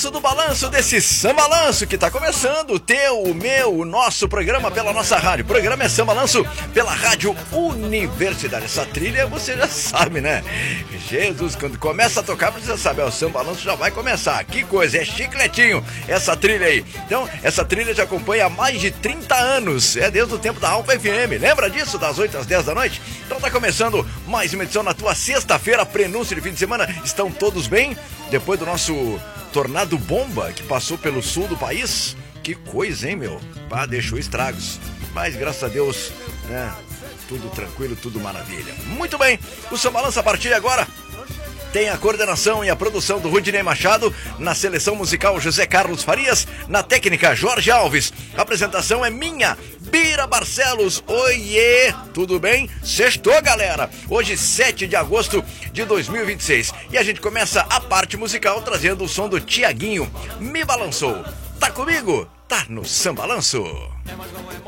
começo do balanço desse Sambalanço que tá começando, o teu, o meu, o nosso programa pela nossa rádio. O programa é Sambalanço pela Rádio Universidade. Essa trilha você já sabe, né? Jesus, quando começa a tocar você já sabe, o Sambalanço já vai começar. Que coisa, é chicletinho essa trilha aí. Então, essa trilha já acompanha há mais de 30 anos, é desde o tempo da Alfa FM. Lembra disso? Das 8 às 10 da noite? Então tá começando mais uma edição na tua sexta-feira, prenúncio de fim de semana. Estão todos bem? Depois do nosso tornado bomba que passou pelo sul do país, que coisa, hein, meu? Deixou estragos, mas graças a Deus, né? Tudo tranquilo, tudo maravilha. Muito bem, o Sambalanço a partir de agora tem a coordenação e a produção do Rudinei Machado, na seleção musical José Carlos Farias, na técnica Jorge Alves. A apresentação é minha, Bira Barcelos. Oiê, tudo bem? Sextou, galera. Hoje, 7 de agosto de 2026. E a gente começa a parte musical trazendo o som do Tiaguinho. Me balançou. Tá comigo? Tá no Sambalanço.